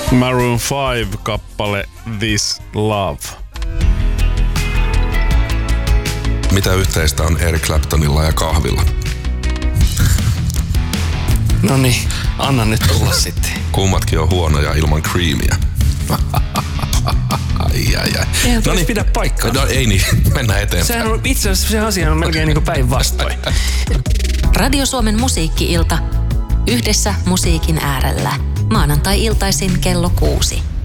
Maroon 5 kappale This Love. Mitä yhteistä on Eric Claptonilla ja kahvilla? No niin, anna nyt tulla sitten. Kummatkin on huonoja ilman creamia. Ai. Eihän no niin, pidä paikkaa. No ei niin, mennään eteenpäin. Sehän on itse asiassa se asia on melkein niin kuin päinvastoin. Radio Suomen musiikki-ilta. Yhdessä musiikin äärellä. Maanantai-iltaisin kello 6.